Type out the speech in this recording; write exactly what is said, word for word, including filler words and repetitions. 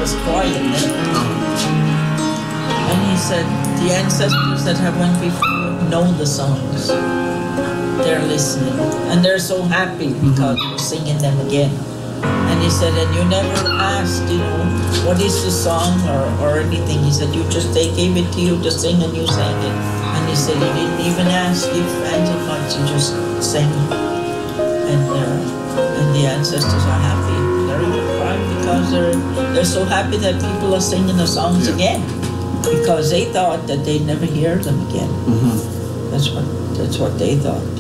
was quiet then. And he said, the ancestors that have went before know the songs. They're listening. And they're so happy because we're singing them again. And he said, and you never asked, you know, what is the song or, or anything. He said, you just, they gave it to you to sing and you sang it. And he said, he didn't even ask if Angel much, he just sang. And, uh, and the ancestors are happy. They're even crying because they're, they're so happy that people are singing the songs yeah. again. Because they thought that they'd never hear them again. Mm-hmm. That's what, that's what they thought.